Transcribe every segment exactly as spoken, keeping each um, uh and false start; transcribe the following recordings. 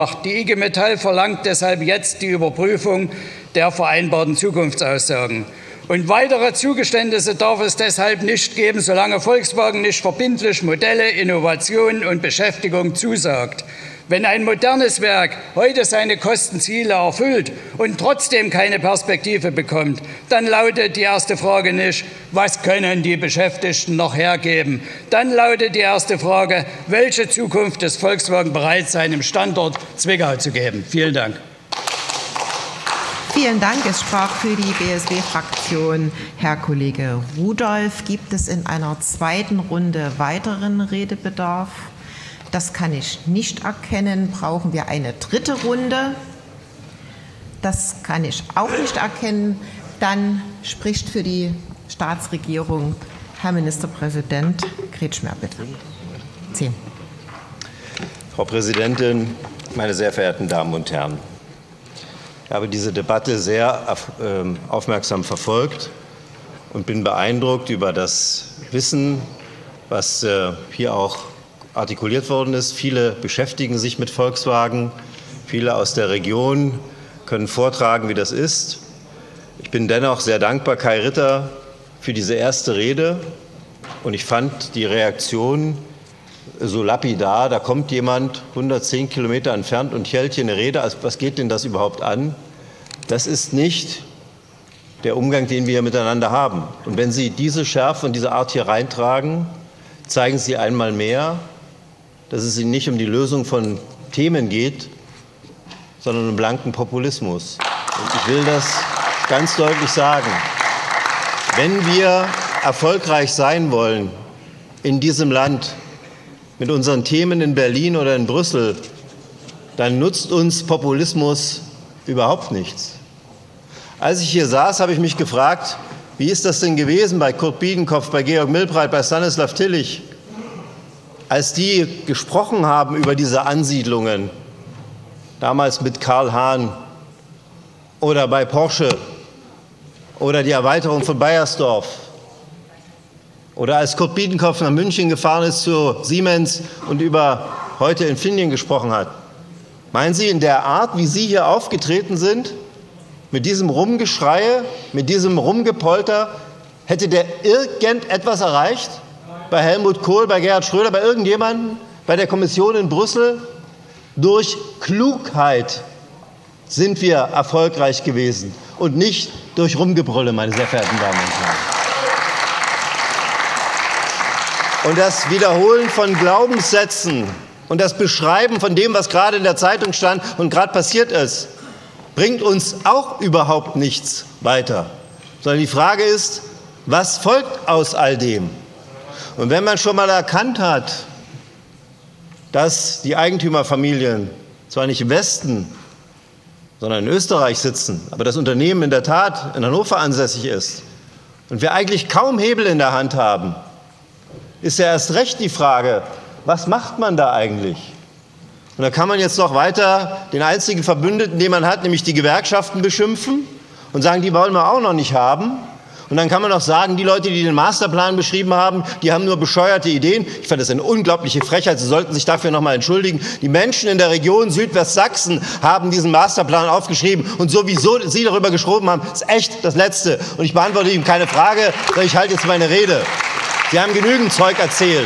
Die I G Metall verlangt deshalb jetzt die Überprüfung der vereinbarten Zukunftsaussagen. Und weitere Zugeständnisse darf es deshalb nicht geben, solange Volkswagen nicht verbindlich Modelle, Innovation und Beschäftigung zusagt. Wenn ein modernes Werk heute seine Kostenziele erfüllt und trotzdem keine Perspektive bekommt, dann lautet die erste Frage nicht, was können die Beschäftigten noch hergeben? Dann lautet die erste Frage, welche Zukunft ist Volkswagen bereit, seinem Standort Zwickau zu geben? Vielen Dank. Vielen Dank. Es sprach für die B S W-Fraktion Herr Kollege Rudolph. Gibt es in einer zweiten Runde weiteren Redebedarf? Das kann ich nicht erkennen. Brauchen wir eine dritte Runde? Das kann ich auch nicht erkennen. Dann spricht für die Staatsregierung Herr Ministerpräsident Kretschmer, bitte. Zehn. Frau Präsidentin, meine sehr verehrten Damen und Herren! Ich habe diese Debatte sehr aufmerksam verfolgt und bin beeindruckt über das Wissen, was hier auch artikuliert worden ist. Viele beschäftigen sich mit Volkswagen. Viele aus der Region können vortragen, wie das ist. Ich bin dennoch sehr dankbar Kai Ritter für diese erste Rede. Und ich fand die Reaktion so lapidar. Da kommt jemand hundertzehn Kilometer entfernt und hält hier eine Rede. Also was geht denn das überhaupt an? Das ist nicht der Umgang, den wir miteinander haben. Und wenn Sie diese Schärfe und diese Art hier reintragen, zeigen Sie einmal mehr, dass es Ihnen nicht um die Lösung von Themen geht, sondern um blanken Populismus. Und ich will das ganz deutlich sagen. Wenn wir erfolgreich sein wollen in diesem Land mit unseren Themen in Berlin oder in Brüssel, dann nutzt uns Populismus überhaupt nichts. Als ich hier saß, habe ich mich gefragt, wie ist das denn gewesen bei Kurt Biedenkopf, bei Georg Milbrandt, bei Stanislav Tillich, als die gesprochen haben über diese Ansiedlungen, damals mit Karl Hahn oder bei Porsche oder die Erweiterung von Baiersdorf oder als Kurt Biedenkopf nach München gefahren ist zu Siemens und über heute Infineon gesprochen hat. Meinen Sie, in der Art, wie Sie hier aufgetreten sind, mit diesem Rumgeschreie, mit diesem Rumgepolter, hätte der irgendetwas erreicht? Bei Helmut Kohl, bei Gerhard Schröder, bei irgendjemandem, bei der Kommission in Brüssel? Durch Klugheit sind wir erfolgreich gewesen und nicht durch Rumgebrülle, meine sehr verehrten Damen und Herren. Und das Wiederholen von Glaubenssätzen und das Beschreiben von dem, was gerade in der Zeitung stand und gerade passiert ist, bringt uns auch überhaupt nichts weiter. Sondern die Frage ist, was folgt aus all dem? Und wenn man schon mal erkannt hat, dass die Eigentümerfamilien zwar nicht im Westen, sondern in Österreich sitzen, aber das Unternehmen in der Tat in Hannover ansässig ist und wir eigentlich kaum Hebel in der Hand haben, ist ja erst recht die Frage, was macht man da eigentlich? Und da kann man jetzt noch weiter den einzigen Verbündeten, den man hat, nämlich die Gewerkschaften, beschimpfen und sagen, die wollen wir auch noch nicht haben. Und dann kann man auch sagen, die Leute, die den Masterplan beschrieben haben, die haben nur bescheuerte Ideen. Ich fand das eine unglaubliche Frechheit. Sie sollten sich dafür noch mal entschuldigen. Die Menschen in der Region Südwestsachsen haben diesen Masterplan aufgeschrieben. Und sowieso Sie darüber geschrieben haben, ist echt das Letzte. Und ich beantworte Ihnen keine Frage, sondern ich halte jetzt meine Rede. Sie haben genügend Zeug erzählt.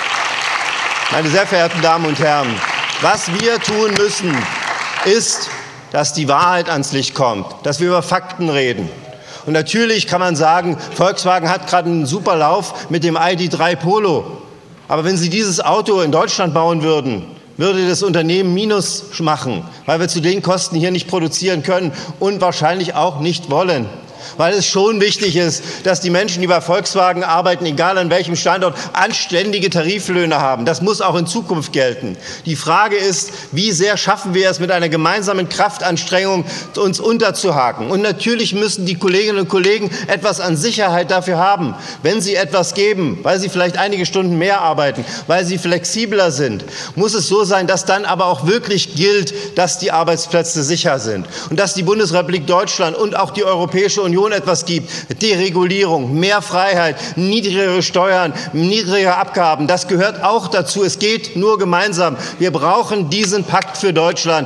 Meine sehr verehrten Damen und Herren, was wir tun müssen, ist, dass die Wahrheit ans Licht kommt, dass wir über Fakten reden. Und natürlich kann man sagen, Volkswagen hat gerade einen super Lauf mit dem I D drei Polo. Aber wenn Sie dieses Auto in Deutschland bauen würden, würde das Unternehmen Minus machen, weil wir zu den Kosten hier nicht produzieren können und wahrscheinlich auch nicht wollen. Weil es schon wichtig ist, dass die Menschen, die bei Volkswagen arbeiten, egal an welchem Standort, anständige Tariflöhne haben. Das muss auch in Zukunft gelten. Die Frage ist, wie sehr schaffen wir es mit einer gemeinsamen Kraftanstrengung, uns unterzuhaken. Und natürlich müssen die Kolleginnen und Kollegen etwas an Sicherheit dafür haben. Wenn sie etwas geben, weil sie vielleicht einige Stunden mehr arbeiten, weil sie flexibler sind, muss es so sein, dass dann aber auch wirklich gilt, dass die Arbeitsplätze sicher sind. Und dass die Bundesrepublik Deutschland und auch die Europäische Union etwas gibt. Deregulierung, mehr Freiheit, niedrigere Steuern, niedrigere Abgaben, das gehört auch dazu. Es geht nur gemeinsam. Wir brauchen diesen Pakt für Deutschland.